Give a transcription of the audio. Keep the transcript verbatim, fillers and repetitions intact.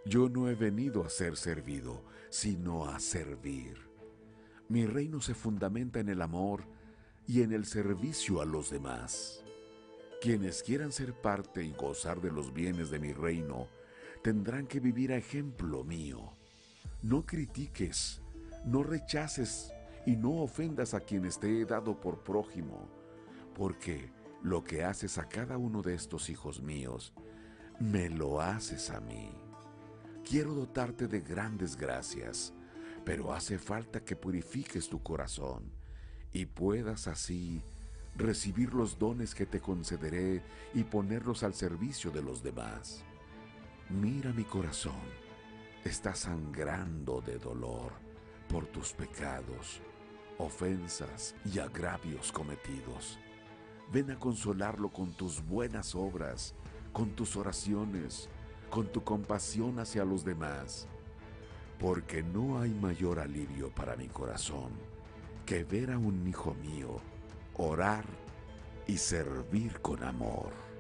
Yo no he venido a ser servido, sino a servir. Mi reino se fundamenta en el amor y en el servicio a los demás. Quienes quieran ser parte y gozar de los bienes de mi reino, tendrán que vivir a ejemplo mío. No critiques, no rechaces y no ofendas a quienes te he dado por prójimo, porque lo que haces a cada uno de estos hijos míos, me lo haces a mí. Quiero dotarte de grandes gracias, pero hace falta que purifiques tu corazón y puedas así recibir los dones que te concederé y ponerlos al servicio de los demás. Mira mi corazón, está sangrando de dolor por tus pecados, ofensas y agravios cometidos. Ven a consolarlo con tus buenas obras, con tus oraciones, con tu compasión hacia los demás, porque no hay mayor alivio para mi corazón que ver a un hijo mío orar y servir con amor.